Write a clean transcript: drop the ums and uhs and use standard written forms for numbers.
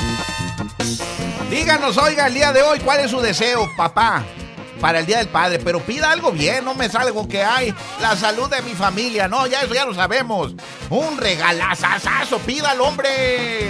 Díganos, oiga, el día de hoy, ¿cuál es su deseo, papá? Para el Día del Padre, pero pida algo bien, no me salga con que hay la salud de mi familia, no, ya eso ya lo sabemos. Un regalazazazo, pídalo, hombre.